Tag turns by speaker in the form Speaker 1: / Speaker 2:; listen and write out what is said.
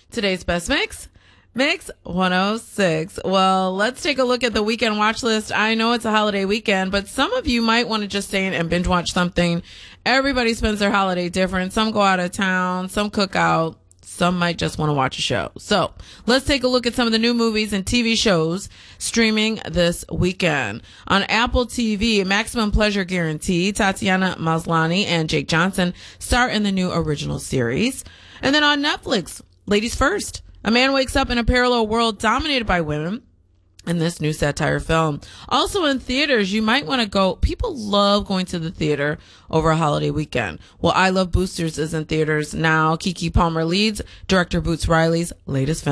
Speaker 1: Today's best Mix 106. Well, let's take a look at the weekend watch list. I know it's a holiday weekend, but some of you might want to just stay in and binge watch something. Everybody spends their holiday different. Some go out of town, some cook out, some might just want to watch a show. So let's take a look at some of the new movies and TV shows streaming this weekend. On Apple TV, Maximum Pleasure Guarantee, Tatiana Maslany and Jake Johnson star in the new original series. And then on Netflix, Ladies First. A man wakes up in a parallel world dominated by women in this new satire film. Also in theaters, you might want to go. People love going to the theater over a holiday weekend. Well, I Love Boosters is in theaters now. Keke Palmer leads director Boots Riley's latest film.